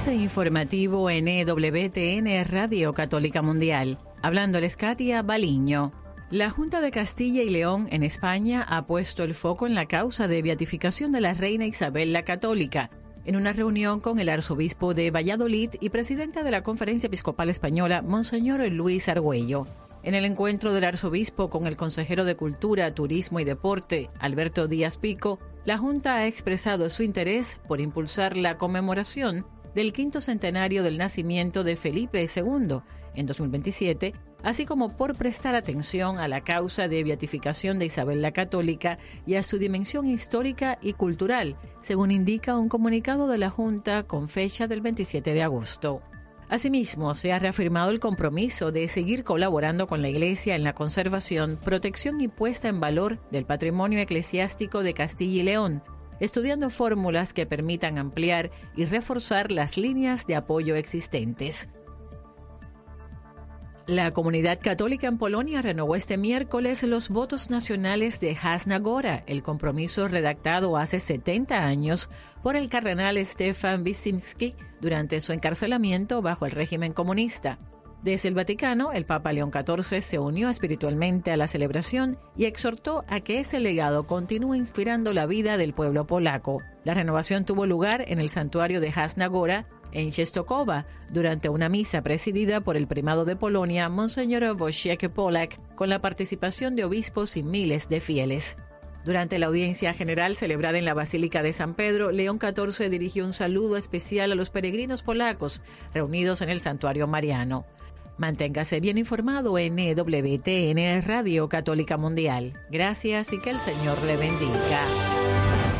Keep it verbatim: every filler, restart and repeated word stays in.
Avance informativo en E W T N Radio Católica Mundial. Hablándoles Katia Baliño. La Junta de Castilla y León en España ha puesto el foco en la causa de beatificación de la reina Isabel la Católica, en una reunión con el arzobispo de Valladolid y presidenta de la Conferencia Episcopal Española, Monseñor Luis Argüello. En el encuentro del arzobispo con el consejero de Cultura, Turismo y Deporte, Alberto Díaz Pico, la Junta ha expresado su interés por impulsar la conmemoración del quinto centenario del nacimiento de Felipe segundo en dos mil veintisiete, así como por prestar atención a la causa de beatificación de Isabel la Católica y a su dimensión histórica y cultural, según indica un comunicado de la Junta con fecha del veintisiete de agosto. Asimismo, se ha reafirmado el compromiso de seguir colaborando con la Iglesia en la conservación, protección y puesta en valor del patrimonio eclesiástico de Castilla y León, estudiando fórmulas que permitan ampliar y reforzar las líneas de apoyo existentes. La comunidad católica en Polonia renovó este miércoles los votos nacionales de Jasna Góra, el compromiso redactado hace setenta años por el cardenal Stefan Wyszynski durante su encarcelamiento bajo el régimen comunista. Desde el Vaticano, el Papa León catorce se unió espiritualmente a la celebración y exhortó a que ese legado continúe inspirando la vida del pueblo polaco. La renovación tuvo lugar en el santuario de Jasna Góra, en Częstochowa, durante una misa presidida por el primado de Polonia, Monseñor Wojciech Polak, con la participación de obispos y miles de fieles. Durante la audiencia general celebrada en la Basílica de San Pedro, León catorce dirigió un saludo especial a los peregrinos polacos reunidos en el santuario mariano. Manténgase bien informado en E W T N Radio Católica Mundial. Gracias y que el Señor le bendiga.